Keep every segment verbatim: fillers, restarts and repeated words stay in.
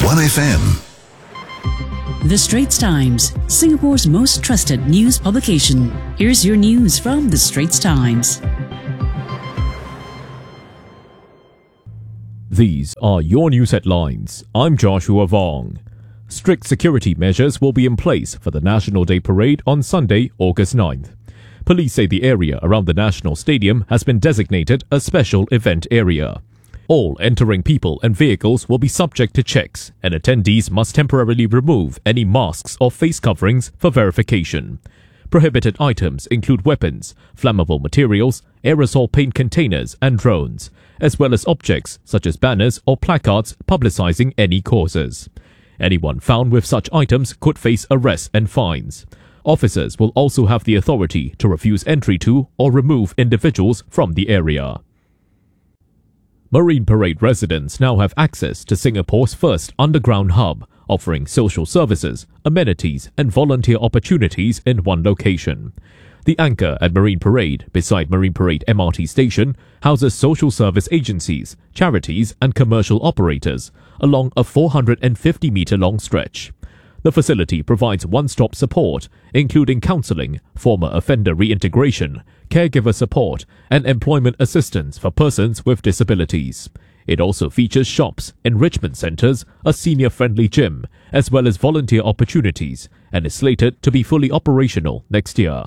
one F M. The Straits Times, Singapore's most trusted news publication. Here's your news from The Straits Times. These are your news headlines. I'm Joshua Vong. Strict security measures will be in place for the National Day Parade on Sunday, August ninth. Police say the area around the National Stadium has been designated a special event area. All entering people and vehicles will be subject to checks, and attendees must temporarily remove any masks or face coverings for verification. Prohibited items include weapons, flammable materials, aerosol paint containers and drones, as well as objects such as banners or placards publicizing any causes. Anyone found with such items could face arrests and fines. Officers will also have the authority to refuse entry to or remove individuals from the area. Marine Parade residents now have access to Singapore's first underground hub, offering social services, amenities and volunteer opportunities in one location. The anchor at Marine Parade, beside Marine Parade M R T station, houses social service agencies, charities and commercial operators along a four hundred fifty metre long stretch. The facility provides one-stop support, including counselling, former offender reintegration, caregiver support and employment assistance for persons with disabilities. It also features shops, enrichment centres, a senior-friendly gym, as well as volunteer opportunities, and is slated to be fully operational next year.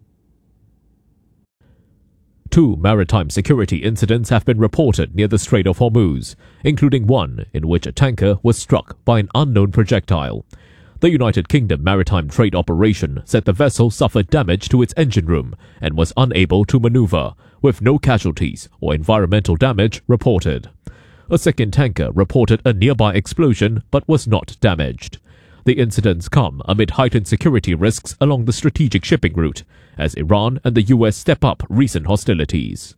Two maritime security incidents have been reported near the Strait of Hormuz, including one in which a tanker was struck by an unknown projectile. The United Kingdom Maritime Trade Operation said the vessel suffered damage to its engine room and was unable to maneuver, with no casualties or environmental damage reported. A second tanker reported a nearby explosion but was not damaged. The incidents come amid heightened security risks along the strategic shipping route, as Iran and the U S step up recent hostilities.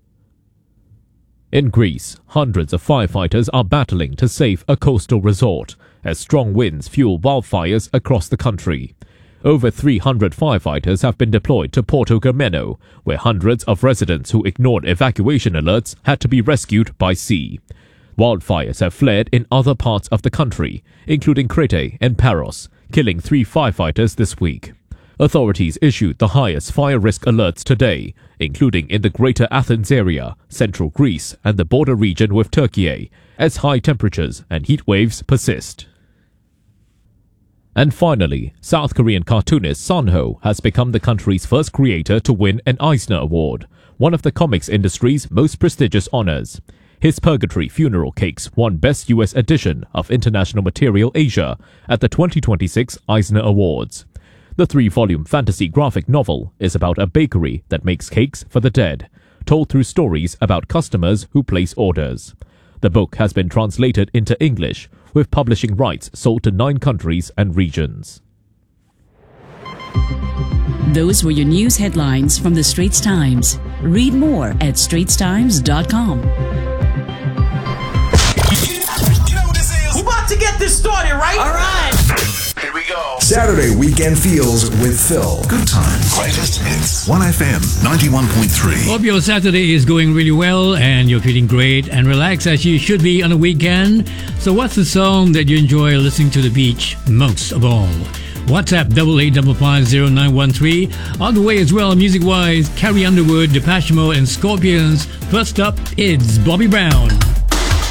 In Greece, hundreds of firefighters are battling to save a coastal resort, as strong winds fuel wildfires across the country. Over three hundred firefighters have been deployed to Porto Gemeno, where hundreds of residents who ignored evacuation alerts had to be rescued by sea. Wildfires have flared in other parts of the country, including Crete and Paros, killing three firefighters this week. Authorities issued the highest fire risk alerts today, including in the Greater Athens area, central Greece and the border region with Turkey, as high temperatures and heat waves persist. And finally, South Korean cartoonist Son Ho has become the country's first creator to win an Eisner Award, one of the comics industry's most prestigious honors. His Purgatory Funeral Cakes won Best U S Edition of International Material Asia at the twenty twenty-six Eisner Awards. The three-volume fantasy graphic novel is about a bakery that makes cakes for the dead, told through stories about customers who place orders. The book has been translated into English, with publishing rights sold to nine countries and regions. Those were your news headlines from The Straits Times. Read more at straits times dot com. We're about to get this started, right? All right. Here we go. Saturday Weekend Feels with Phil. Good times. Greatest hits. one F M ninety-one point three. Hope your Saturday is going really well and you're feeling great and relaxed as you should be on a weekend. So what's the song that you enjoy listening to the beach most of all? WhatsApp double eight double five zero nine one three. On the way as well, music-wise, Carrie Underwood, Depeche Mode and Scorpions. First up, it's Bobby Brown.